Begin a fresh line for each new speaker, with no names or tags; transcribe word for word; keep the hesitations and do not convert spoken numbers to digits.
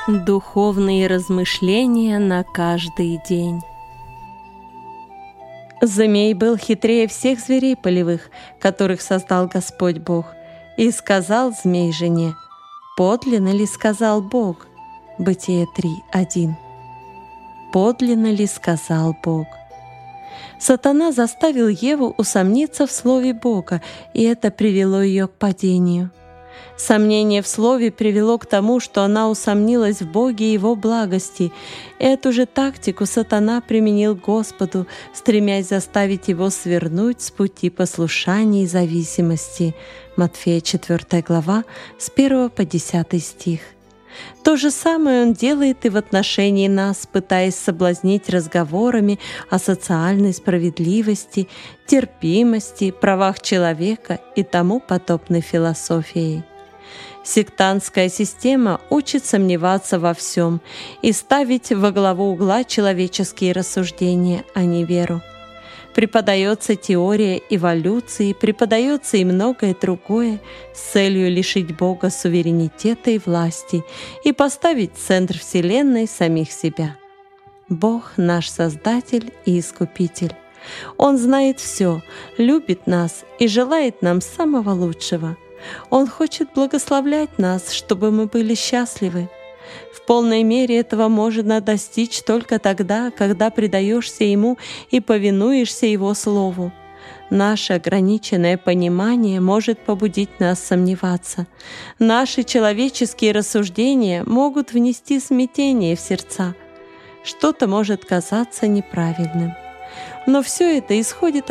Духовные размышления на каждый день. Змей был хитрее всех зверей полевых, которых создал Господь Бог. И сказал змей жене: «Подлинно ли сказал Бог?» Бытие три, один. Подлинно ли сказал Бог? Сатана заставил Еву усомниться в слове Бога, и это привело ее к падению. Сомнение в слове привело к тому, что она усомнилась в Боге и Его благости. Эту же тактику сатана применил к Господу, стремясь заставить Его свернуть с пути послушания и зависимости. Матфея четвёртая глава, с первого по десятый стих. То же самое он делает и в отношении нас, пытаясь соблазнить разговорами о социальной справедливости, терпимости, правах человека и тому подобной философией. Сектантская система учит сомневаться во всем и ставить во главу угла человеческие рассуждения, а не веру. Преподается теория эволюции, преподается и многое другое с целью лишить Бога суверенитета и власти и поставить в центр Вселенной самих себя. Бог — наш Создатель и Искупитель. Он знает все, любит нас и желает нам самого лучшего. Он хочет благословлять нас, чтобы мы были счастливы. В полной мере этого можно достичь только тогда, когда предаешься Ему и повинуешься Его Слову. Наше ограниченное понимание может побудить нас сомневаться. Наши человеческие рассуждения могут внести смятение в сердца. Что-то может казаться неправильным. Но все это исходит